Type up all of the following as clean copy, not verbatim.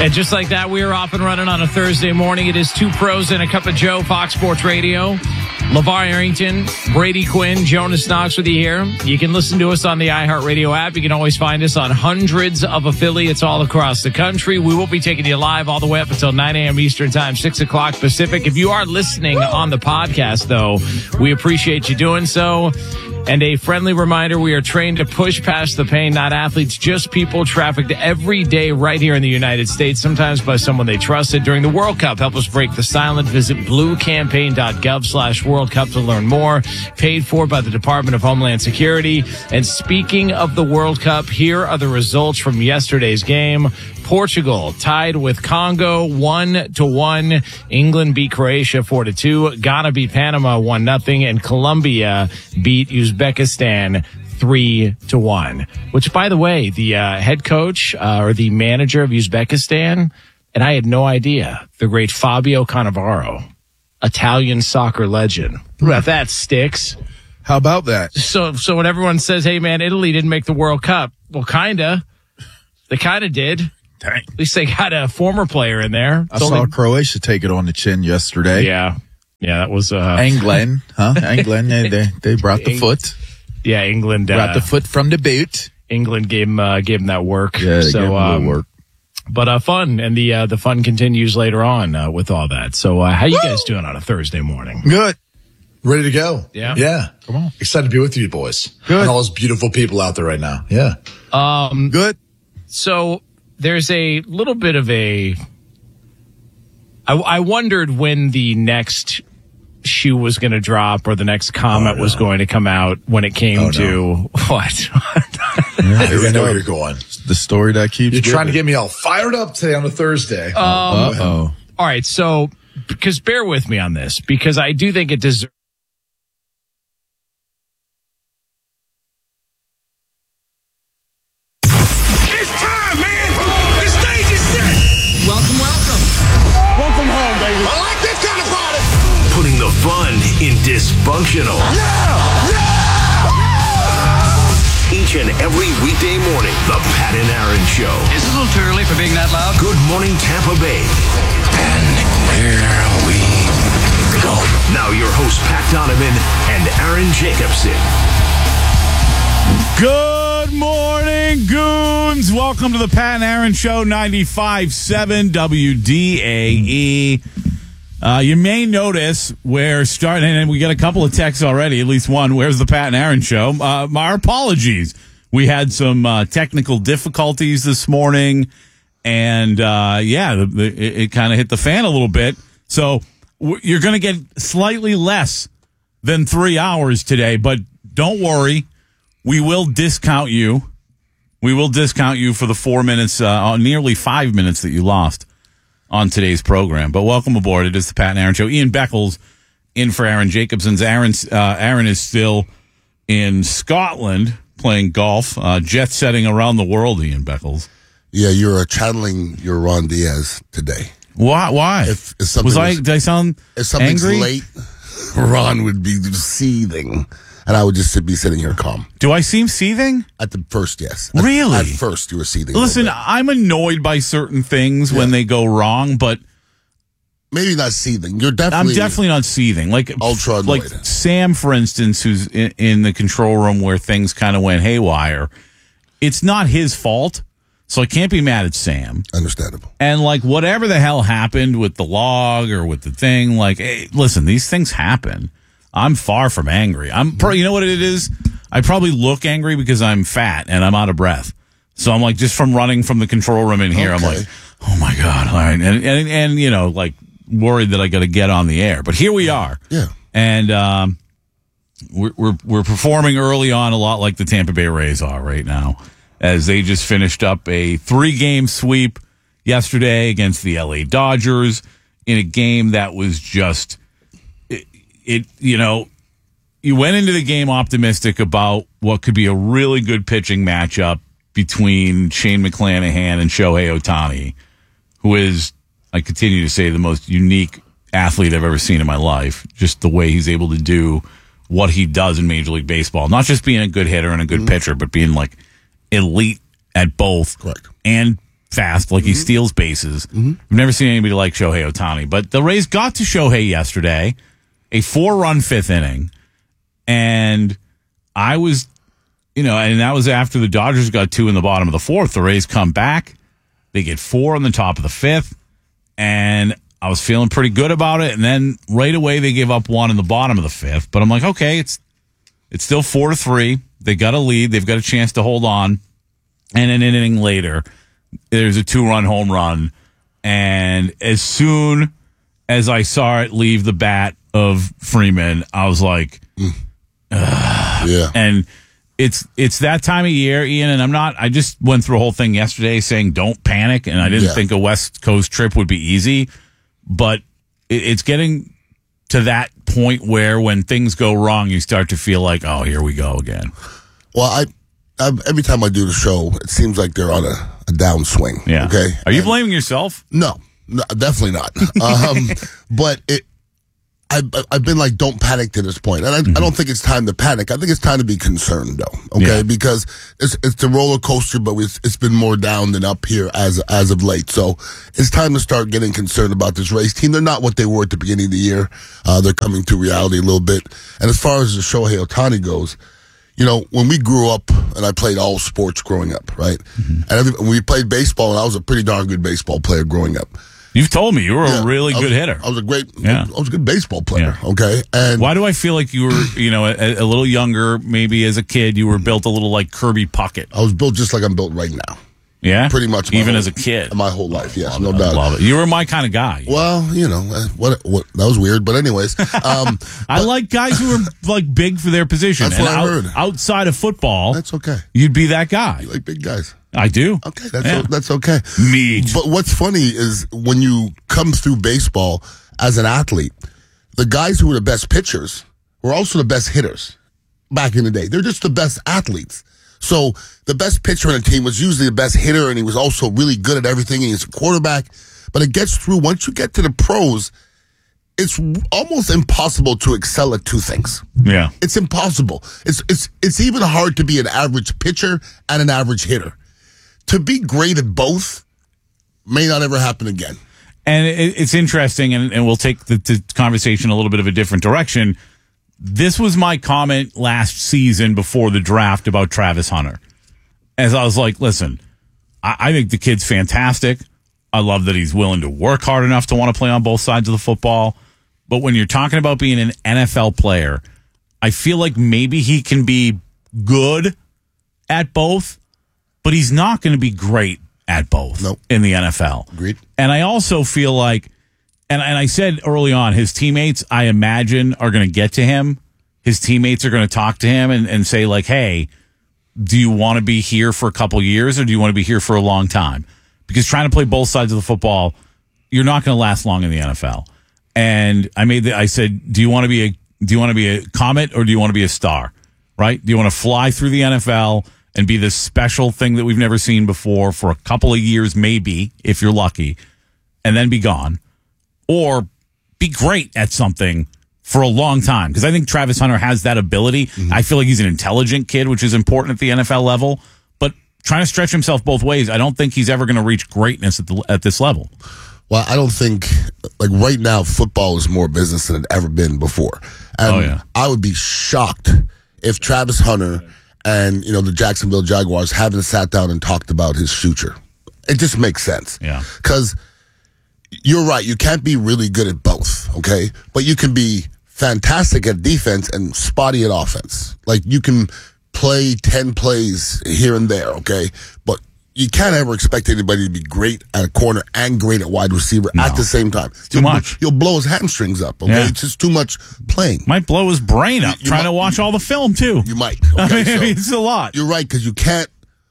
And just like that, we are off and running on a Thursday morning. It is Two Pros and a Cup of Joe, Fox Sports Radio. LeVar Arrington, Brady Quinn, Jonas Knox with you here. You can listen to us on the iHeartRadio app. You can always find us on hundreds of affiliates all across the country. We will be taking you live all the way up until 9 a.m. Eastern Time, 6 o'clock Pacific. If you are listening on the podcast, though, we appreciate you doing so. And a friendly reminder, we are trained to push past the pain, not athletes, just people trafficked every day right here in the United States, sometimes by someone they trusted. During the World Cup, help us break the silence. Visit bluecampaign.gov/World Cup to learn more. Paid for by the Department of Homeland Security. And speaking of the World Cup, here are the results from yesterday's game. Portugal tied with Congo 1-1. England beat Croatia 4-2. Ghana beat Panama 1-0. And Colombia beat Uzbekistan 3-1. Which, by the way, the head coach or the manager of Uzbekistan, and I had no idea, the great Fabio Cannavaro, Italian soccer legend. Well, that sticks. How about that? So when everyone says, "Hey, man, Italy didn't make the World Cup," well, kinda. They kinda did. Dang. At least they got a former player in there. I saw Croatia take it on the chin yesterday. Yeah, that was England, huh? England, they brought the foot. Yeah, England brought the foot from the boot. England gave him that work. Yeah, they gave him a little work. But fun, and the fun continues later on with all that. So how you guys doing on a Thursday morning? Good. Ready to go. Yeah. Come on. Excited to be with you boys. Good. And all those beautiful people out there right now. Yeah. Good. So there's a little bit of I wondered when the next shoe was going to drop or the next comment was going to come out when it came to what? I know where you're going. The story that keeps You're trying to get me all fired up today on a Thursday. All right. So, because bear with me on this, because I do think it deserves. Putting the fun in dysfunctional. Each and every weekday morning, the Pat and Aaron Show. Is it a little too early for being that loud? Good morning, Tampa Bay. And here we go. Now your hosts, Pat Donovan and Aaron Jacobson. Good morning, goons. Welcome to the Pat and Aaron Show, 95.7 WDAE. You may notice we're starting, and we got a couple of texts already, at least one. Where's the Pat and Aaron Show? My apologies. We had some technical difficulties this morning, and it kind of hit the fan a little bit. So you're going to get slightly less than 3 hours today, but don't worry. We will discount you. We will discount you for the 4 minutes, nearly 5 minutes that you lost on today's program. But welcome aboard. It is the Pat and Aaron Show. Ian Beckles in for Aaron Jacobson's. Aaron is still in Scotland playing golf, jet setting around the world, Ian Beckles. Yeah, you're channeling your Ron Diaz today. Why? If something did I sound if something's angry? late, Ron would be seething, and I would just be sitting here calm. Do I seem seething? At the first, yes. Really? At first, you were seething. Listen, I'm annoyed by certain things when they go wrong, but maybe not seething. I'm definitely not seething. Like ultra annoyed. Like Sam, for instance, who's in the control room where things kind of went haywire. It's not his fault, so I can't be mad at Sam. Understandable. And like whatever the hell happened with the log or with the thing, like, hey, listen, these things happen. I'm far from angry. You know what it is? I probably look angry because I'm fat and I'm out of breath. So I'm like, just from running from the control room in here, Okay. I'm like, oh my God. All right. And you know, like worried that I got to get on the air, but here we are. Yeah. And, we're performing early on a lot like the Tampa Bay Rays are right now, as they just finished up a 3-game sweep yesterday against the LA Dodgers in a game that was just, you went into the game optimistic about what could be a really good pitching matchup between Shane McClanahan and Shohei Ohtani, who is, I continue to say, the most unique athlete I've ever seen in my life. Just the way he's able to do what he does in Major League Baseball. Not just being a good hitter and a good pitcher, but being like elite at both. Correct. And fast, like he steals bases. I've never seen anybody like Shohei Ohtani. But the Rays got to Shohei yesterday, a 4-run fifth inning, and I was, and that was after the Dodgers got 2 in the bottom of the 4th. The Rays come back. They get 4 on the top of the 5th, and I was feeling pretty good about it. And then right away they give up 1 in the bottom of the 5th. But I'm like, okay, it's still 4-3. They got a lead. They've got a chance to hold on. And an inning later, there's a 2-run home run. And as soon as I saw it leave the bat of Freeman, I was like, Yeah. And it's that time of year, Ian, and I just went through a whole thing yesterday saying don't panic, and I didn't think a West Coast trip would be easy, but it's getting to that point where when things go wrong, you start to feel like, oh, here we go again. Well, I every time I do the show, it seems like they're on a downswing. Yeah. Okay. Are you blaming yourself? No, definitely not. But I've been like, don't panic to this point. And I don't think it's time to panic. I think it's time to be concerned, though. Okay. Yeah. Because it's a roller coaster, but it's been more down than up here as of late. So it's time to start getting concerned about this Rays team. They're not what they were at the beginning of the year. They're coming to reality a little bit. And as far as the Shohei Ohtani goes, when we grew up, and I played all sports growing up, right? And when we played baseball, and I was a pretty darn good baseball player growing up. You've told me you were a really good hitter. I was a good baseball player. Yeah. Okay. And why do I feel like you were, a little younger, maybe as a kid, you were built a little like Kirby Puckett? I was built just like I'm built right now. Yeah? Pretty much. Even as a kid? My whole life, yes. No doubt. Love it. You were my kind of guy. Well, what that was weird, but anyways. I like guys who are like big for their position. That's what I heard. Outside of football, that's okay. You'd be that guy. You like big guys. I do. Okay, that's okay. Meat. But what's funny is when you come through baseball as an athlete, the guys who were the best pitchers were also the best hitters back in the day. They're just the best athletes. So the best pitcher on the team was usually the best hitter, and he was also really good at everything. He's a quarterback. But it gets through. Once you get to the pros, it's almost impossible to excel at 2 things. Yeah. It's impossible. It's even hard to be an average pitcher and an average hitter. To be great at both may not ever happen again. And it's interesting, and we'll take the conversation a little bit of a different direction. This was my comment last season before the draft about Travis Hunter. As I was like, listen, I think the kid's fantastic. I love that he's willing to work hard enough to want to play on both sides of the football. But when you're talking about being an NFL player, I feel like maybe he can be good at both, but he's not going to be great at both in the NFL. Agreed. And I also feel like, and I said early on, his teammates, I imagine, are going to get to him. His teammates are going to talk to him and say, like, hey, do you want to be here for a couple years or do you want to be here for a long time? Because trying to play both sides of the football, you're not going to last long in the NFL. And I said, do you want to be a comet or do you want to be a star? Right? Do you want to fly through the NFL and be this special thing that we've never seen before for a couple of years, maybe, if you're lucky, and then be gone? Or be great at something for a long time? Because I think Travis Hunter has that ability. I feel like he's an intelligent kid, which is important at the NFL level. But trying to stretch himself both ways, I don't think he's ever going to reach greatness at this level. Well, I don't think, like right now, football is more business than it ever been before. And I would be shocked if Travis Hunter and, the Jacksonville Jaguars haven't sat down and talked about his future. It just makes sense. Yeah. Because you're right. You can't be really good at both, okay? But you can be fantastic at defense and spotty at offense. Like, you can play 10 plays here and there, okay? But you can't ever expect anybody to be great at a corner and great at wide receiver at the same time. Too much. You'll blow his hamstrings up, okay? Yeah. It's just too much playing. Might blow his brain up trying to watch all the film, too. You might. Okay? It's a lot. You're right, because you can't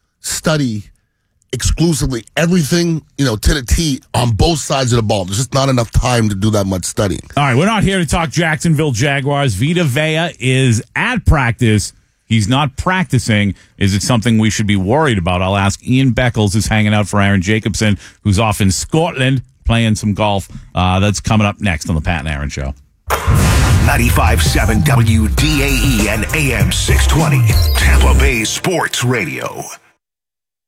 study exclusively everything, to the T on both sides of the ball. There's just not enough time to do that much studying. All right, we're not here to talk Jacksonville Jaguars. Vita Vea is at practice. He's not practicing. Is it something we should be worried about? I'll ask Ian Beckles, who's hanging out for Aaron Jacobson, who's off in Scotland playing some golf. That's coming up next on the Pat and Aaron Show. 95.7 WDAE and AM 620, Tampa Bay Sports Radio.